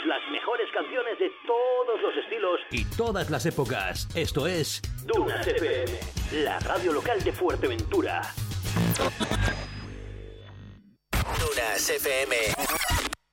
ponemos las mejores canciones de todos los estilos y todas las épocas. Esto es Dunas FM, la radio local de Fuerteventura. Dunas FM.